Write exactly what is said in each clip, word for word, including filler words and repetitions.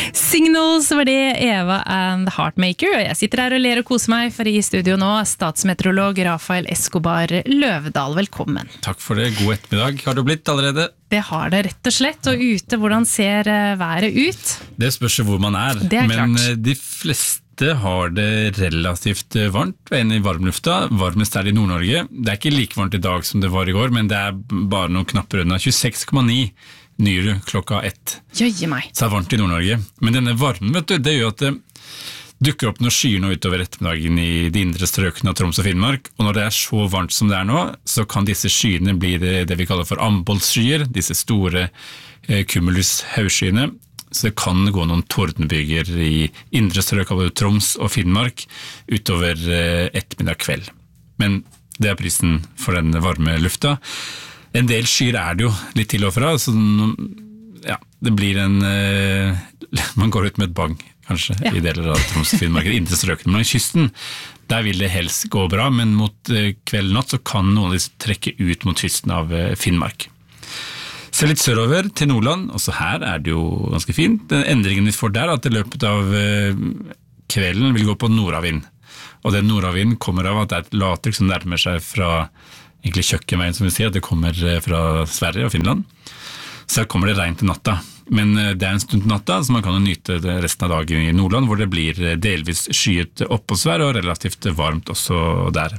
Signals var det, Eva and the Heartmaker, og jeg sitter her og ler og koser meg, for i studio nå statsmeteorolog Rafael Escobar Løvdahl, velkommen. Takk for det, god ettermiddag har det blitt allerede. Det har det rett og slett, og ute, hvordan ser været ut? Det spørs hvor man er, det er men klart. De fleste har det relativt varmt, ved en i varmlufta, varmest er det i Nord-Norge. Det er ikke like varmt i dag som det var i går, men det er bare noen knapper unna, tjueseks komma ni nyere klokka ett. Jøye meg. Så er det varmt i Nord-Norge. Men denne varmen, vet du, det gjør at det dukker opp noen skyer nå utover ettermiddagen i de indre strøkene av Troms og Finnmark, og når det er så varmt som det er nå, så kan disse skyene bli det, det vi kaller for ambolsskyer, disse store eh, cumulus haugskyene. Så det kan gå noen tordenbyger i indre strøk av Troms og Finnmark utover eh, ettermiddag kveld. Men det er prisen for den varme lufta. En del skyer er det jo litt til og fra, så ja, det blir en, eh, man går ut med et bang, kanskje, ja. I deler av Troms og Finnmark, i indre strøkene. Men i kysten, der vil det helst gå bra, men mot eh, kveld og natt så kan noen av disse trekke ut mot kysten av eh, Finnmark. Se litt sørover til Nordland, også her er det jo ganske fint. Den endringen vi får der er at i løpet av eh, kvelden vil gå på nordavind. Og den nordavinden kommer av at det er et lavtrykk som nærmer seg fra egentlig kjøkkenveien, som vi sier, at det kommer fra Sverige og Finland. Så her kommer det regn til natta. Men det er en stund til natta, så man kan jo nyte det resten av dagen i Nordland, hvor det blir delvis skyet oppholdsvær og relativt varmt også der.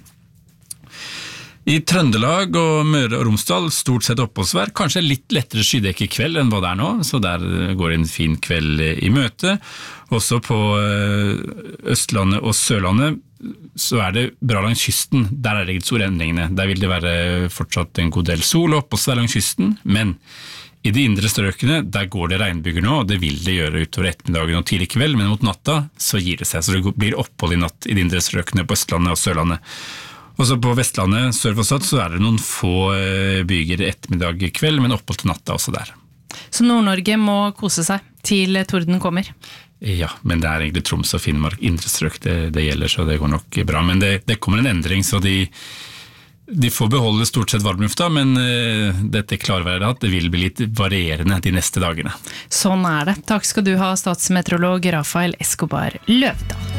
I Trøndelag og Møre og Romsdal stort sett oppholdsvær, kanskje litt lettere skydekke i kveld enn hva det er nå, så der går en fin kveld i møte. Også på Østlandet og Sørlandet så er det bra langs kysten, der er det ikke store endringene. Der vil det være fortsatt en god del sol og oppholdsvær langs kysten, men i de indre strøkene, der går det regnbyger nå, og det vil det gjøre utover ettermiddagen og tidlig kveld, men mot natta så gir det seg, så det blir opphold i natt i de indre strøkene på Østlandet og Sørlandet. Og så på Vestlandet, sør for Stad, så er det noen få byger ettermiddag i kveld, men opphold til natta også der. Så Nord-Norge må kose seg til torden kommer? Ja, men det er egentlig Troms og Finnmark, indre strøk det, det gjelder, så det går nok bra. Men det, det kommer en endring, så de, de får beholde stort sett varmlufta, men uh, dette klarværet at det vil bli litt varierende de neste dagene. Sånn er det. Takk skal du ha, statsmeteorolog Rafael Escobar Løvdahl.